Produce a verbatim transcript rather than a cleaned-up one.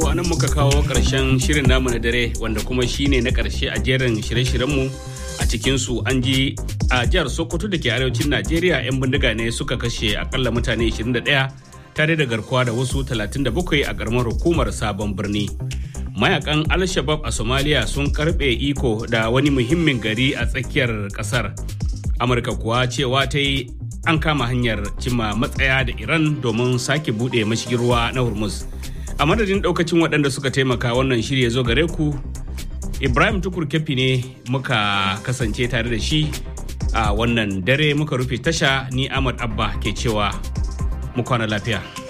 To anan muka kawo ƙarshen shirin namu na dare wanda kuma shine na ƙarshe a jerin shirye-shiryenmu. A cikinsu an ji a jihar Sokoto da ke arewacin Najeriya 'yan bindiga ne suka kashe akalla mutane ashirin da ɗaya tare da garkuwa da wasu talatin da bakwai a ƙaramar hukumar Sabon Birni. Mayakan Al-Shabab a Somalia sun karɓe iko da wani muhimmin gari a tsakiyar ƙasar. Amurka kuwa cewa ta yi an kama hanyar cimma matsaya da Iran domin sake buɗe mashigin ruwa na Hormuz. A madadin ɗaukacin waɗanda suka taimaka wannan shirya zo gare ku, Ibrahim Tukur Kefi ne muka kasance tare da shi a wannan dare muka rufe tasha. Ni Ahmad Abba ke cewa mu kwana lafiya.